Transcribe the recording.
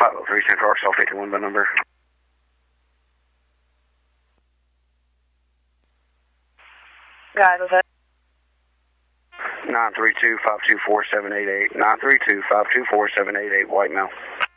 3 Central Arkansas 51 by number. 932-524-788. 932-524-788, white male.